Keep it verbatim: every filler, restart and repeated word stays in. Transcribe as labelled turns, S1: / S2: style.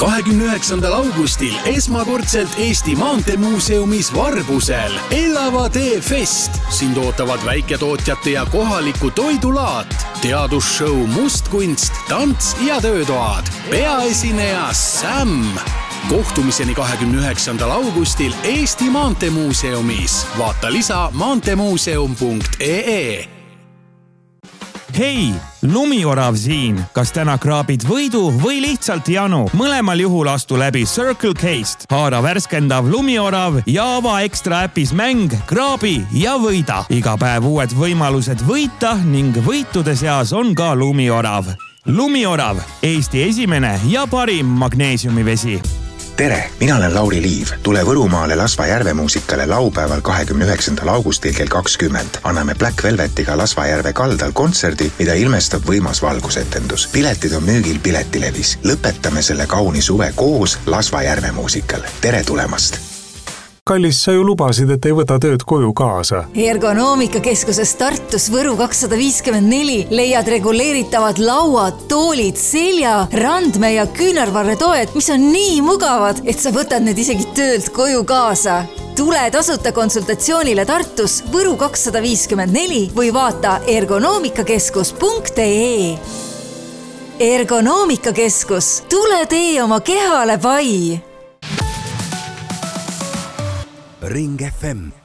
S1: kahekümne üheksandal augustil esmakordselt Eesti Maanteemuuseumis Varbusel Elava tee fest. Sind ootavad väiketootjate ja kohaliku toidulaat, teadusshow Mustkunst, tants ja töötoad. Peaesineja Sam. Kohtumiseni kahekümne üheksandal augustil Eesti Maanteemuuseumis. Vaata lisa maanteemuuseum punkt ee.
S2: Hei, Lumiorav siin. Kas täna kraabid võidu või lihtsalt janu? Mõlemal juhul astu läbi Circle K'st. Haara värskendav Lumiorav ja ava ekstra äpis mäng, kraabi ja võida. Iga päev uued võimalused võita ning võitude seas on ka Lumiorav. Lumiorav, Eesti esimene ja parim magneesiumivesi.
S3: Tere, mina olen Lauri Liiv. Tule Võrumaale Lasva Järve muusikale laupäeval kahekümne üheksandal augustil kell kakskümmend. Anname Black Velvetiga Lasva Järve kaldal kontserdi, mida ilmestab võimas valgusetendus. Piletid on müügil Piletilevis. Lõpetame selle kauni suve koos Lasva Järve muusikal. Tere tulemast!
S4: Kallis, sa ju lubasid, et ei võta tööd koju kaasa.
S5: Ergonoomikakeskuses Tartus Võru kakssada viiskümmend neli leiad reguleeritavad lauad, toolid, selja, randme ja küünarvarretoed, mis on nii mugavad, et sa võtad need isegi töölt koju kaasa. Tule tasuta konsultatsioonile Tartus Võru kakssada viiskümmend neli või vaata ergonoomikakeskus punkt ee. Ergonoomikakeskus. Tule tee oma kehale pai!
S6: Ring F M